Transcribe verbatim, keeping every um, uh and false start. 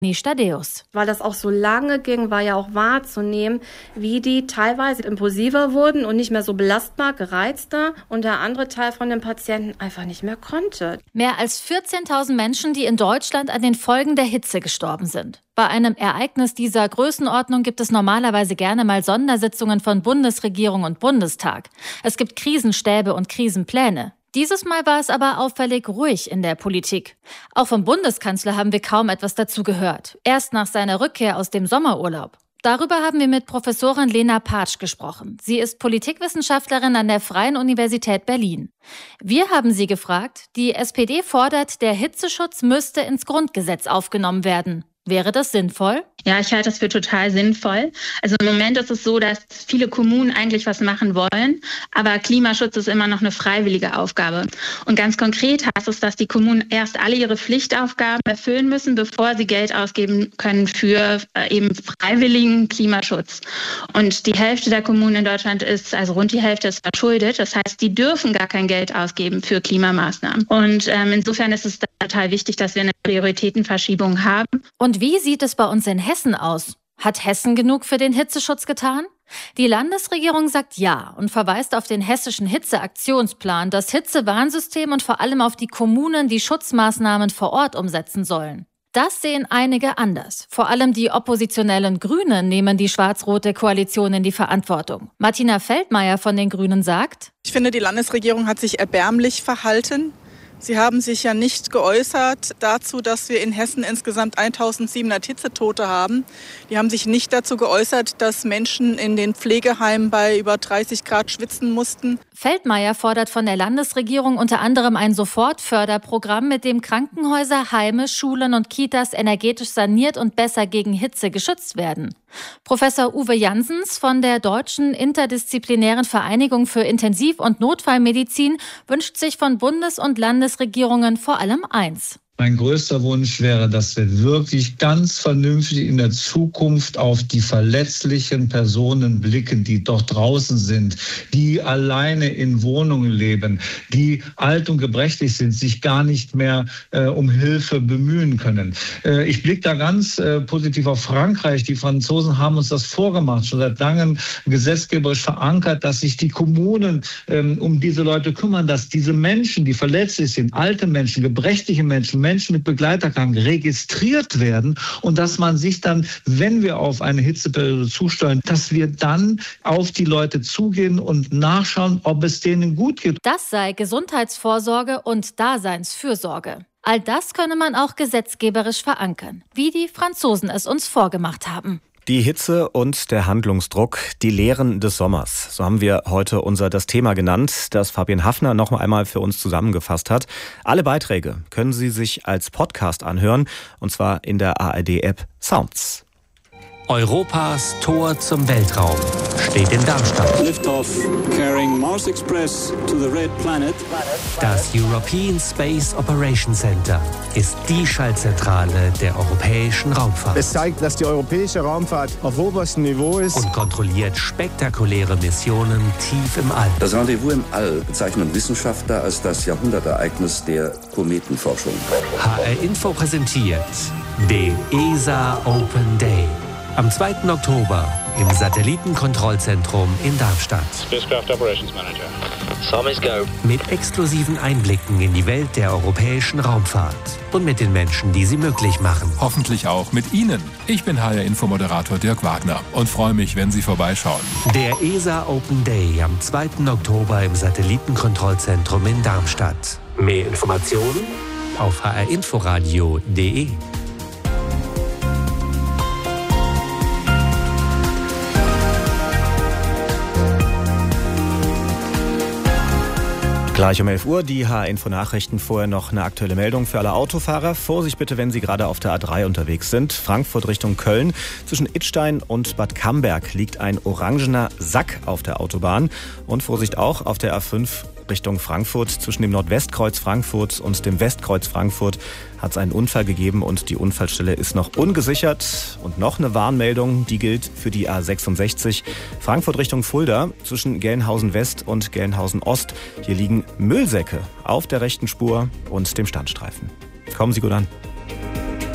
Stadeus. Weil das auch so lange ging, war ja auch wahrzunehmen, wie die teilweise impulsiver wurden und nicht mehr so belastbar, gereizter und der andere Teil von den Patienten einfach nicht mehr konnte. Mehr als vierzehntausend Menschen, die in Deutschland an den Folgen der Hitze gestorben sind. Bei einem Ereignis dieser Größenordnung gibt es normalerweise gerne mal Sondersitzungen von Bundesregierung und Bundestag. Es gibt Krisenstäbe und Krisenpläne. Dieses Mal war es aber auffällig ruhig in der Politik. Auch vom Bundeskanzler haben wir kaum etwas dazu gehört. Erst nach seiner Rückkehr aus dem Sommerurlaub. Darüber haben wir mit Professorin Lena Patsch gesprochen. Sie ist Politikwissenschaftlerin an der Freien Universität Berlin. Wir haben sie gefragt, die S P D fordert, der Hitzeschutz müsste ins Grundgesetz aufgenommen werden. Wäre das sinnvoll? Ja, ich halte das für total sinnvoll. Also im Moment ist es so, dass viele Kommunen eigentlich was machen wollen, aber Klimaschutz ist immer noch eine freiwillige Aufgabe. Und ganz konkret heißt es, dass die Kommunen erst alle ihre Pflichtaufgaben erfüllen müssen, bevor sie Geld ausgeben können für äh, eben freiwilligen Klimaschutz. Und die Hälfte der Kommunen in Deutschland ist, also rund die Hälfte ist verschuldet. Das heißt, die dürfen gar kein Geld ausgeben für Klimamaßnahmen. Und ähm, insofern ist es total wichtig, dass wir eine Prioritätenverschiebung haben. Und wie sieht es bei uns in Hessen aus? Hat Hessen genug für den Hitzeschutz getan? Die Landesregierung sagt ja und verweist auf den hessischen Hitzeaktionsplan, das Hitzewarnsystem und vor allem auf die Kommunen, die Schutzmaßnahmen vor Ort umsetzen sollen. Das sehen einige anders. Vor allem die oppositionellen Grünen nehmen die schwarz-rote Koalition in die Verantwortung. Martina Feldmayer von den Grünen sagt: Ich finde, die Landesregierung hat sich erbärmlich verhalten. Sie haben sich ja nicht geäußert dazu, dass wir in Hessen insgesamt eintausendsiebenhundert Hitzetote haben. Die haben sich nicht dazu geäußert, dass Menschen in den Pflegeheimen bei über dreißig Grad schwitzen mussten. Feldmayer fordert von der Landesregierung unter anderem ein Sofortförderprogramm, mit dem Krankenhäuser, Heime, Schulen und Kitas energetisch saniert und besser gegen Hitze geschützt werden. Professor Uwe Janssens von der Deutschen Interdisziplinären Vereinigung für Intensiv- und Notfallmedizin wünscht sich von Bundes- und Landesregierungen vor allem eins. Mein größter Wunsch wäre, dass wir wirklich ganz vernünftig in der Zukunft auf die verletzlichen Personen blicken, die dort draußen sind, die alleine in Wohnungen leben, die alt und gebrechlich sind, sich gar nicht mehr äh, um Hilfe bemühen können. Äh, ich blicke da ganz äh, positiv auf Frankreich. Die Franzosen haben uns das vorgemacht, schon seit langem gesetzgeberisch verankert, dass sich die Kommunen ähm, um diese Leute kümmern, dass diese Menschen, die verletzlich sind, alte Menschen, gebrechliche Menschen, Menschen mit Begleiterkrankungen registriert werden und dass man sich dann, wenn wir auf eine Hitzeperiode zusteuern, dass wir dann auf die Leute zugehen und nachschauen, ob es denen gut geht. Das sei Gesundheitsvorsorge und Daseinsfürsorge. All das könne man auch gesetzgeberisch verankern, wie die Franzosen es uns vorgemacht haben. Die Hitze und der Handlungsdruck, die Lehren des Sommers. So haben wir heute unser das Thema genannt, das Fabian Haffner noch einmal für uns zusammengefasst hat. Alle Beiträge können Sie sich als Podcast anhören, und zwar in der A R D-App Sounds. Europas Tor zum Weltraum steht in Darmstadt. Liftoff carrying Mars Express to the Red Planet. Das European Space Operations Center ist die Schaltzentrale der europäischen Raumfahrt. Es zeigt, dass die europäische Raumfahrt auf oberstem Niveau ist und kontrolliert spektakuläre Missionen tief im All. Das Rendezvous im All bezeichnen Wissenschaftler als das Jahrhundertereignis der Kometenforschung. H R Info präsentiert den E S A Open Day. Am zweiten Oktober im Satellitenkontrollzentrum in Darmstadt. Spacecraft Operations Manager. Sommers go. Mit exklusiven Einblicken in die Welt der europäischen Raumfahrt und mit den Menschen, die sie möglich machen. Hoffentlich auch mit Ihnen. Ich bin H R-Info-Moderator Dirk Wagner und freue mich, wenn Sie vorbeischauen. Der E S A Open Day am zweiten Oktober im Satellitenkontrollzentrum in Darmstadt. Mehr Informationen auf h r inforadio punkt d e. Gleich um elf Uhr die H R-Info-Nachrichten. Vorher noch eine aktuelle Meldung für alle Autofahrer. Vorsicht bitte, wenn Sie gerade auf der A drei unterwegs sind. Frankfurt Richtung Köln. Zwischen Idstein und Bad Camberg liegt ein orangener Sack auf der Autobahn. Und Vorsicht auch auf der A fünf Richtung Frankfurt. Zwischen dem Nordwestkreuz Frankfurt und dem Westkreuz Frankfurt hat es einen Unfall gegeben und die Unfallstelle ist noch ungesichert. Und noch eine Warnmeldung, die gilt für die A sechsundsechzig Frankfurt Richtung Fulda. Zwischen Gelnhausen West und Gelnhausen Ost. Hier liegen Müllsäcke auf der rechten Spur und dem Standstreifen. Kommen Sie gut an.